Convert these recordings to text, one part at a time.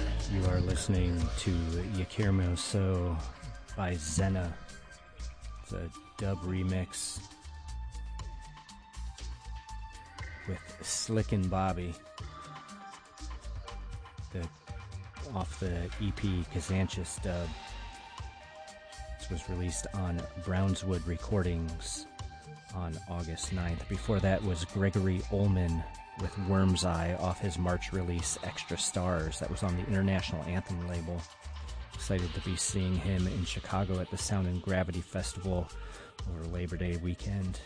You are listening to Yakirmo So by Zena. It's a dub remix with Slickin' Bobby off the EP Kazanchis dub. This was released on Brownswood Recordings on August 9th. Before that was Gregory Ullman with Worm's Eye off his March release Extra Stars. That was on the International Anthem label. Excited to be seeing him in Chicago at the Sound and Gravity Festival over Labor Day weekend.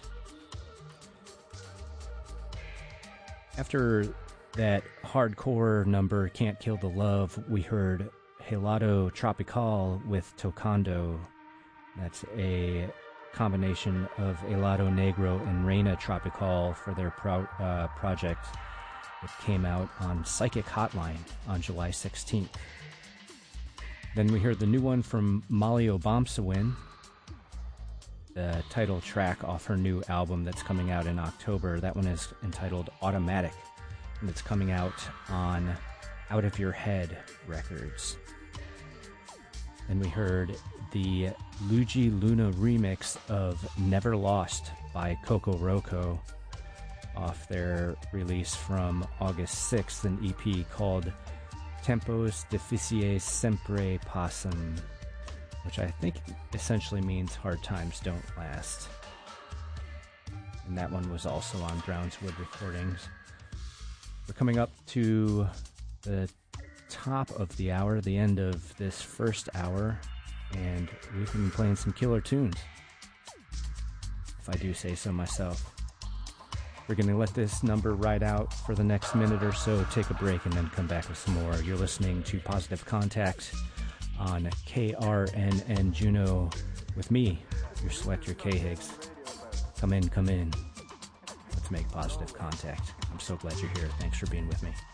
After that hardcore number Can't Kill the Love, we heard Helado Tropical with Tocando. That's a combination of Helado Negro and Reina Tropical for their project. It came out on Psychic Hotline on July 16th. Then we heard the new one from Molly Obomsawin, the title track off her new album that's coming out in October. That one is entitled Automatic, and it's coming out on Out of Your Head Records. Then we heard the Luigi Luna remix of Never Lost by Coco Roco off their release from August 6th, an EP called Tempos Difficili Sempre Passam, which I think essentially means hard times don't last. And that one was also on Brownswood Recordings. We're coming up to the top of the hour, the end of this first hour, and we've been playing some killer tunes, if I do say so myself. We're going to let this number ride out for the next minute or so, take a break, and then come back with some more. You're listening to Positive Contact on KRNN Juneau with me, your selector K. Higgs. Come in. Let's make positive contact. I'm so glad you're here. Thanks for being with me.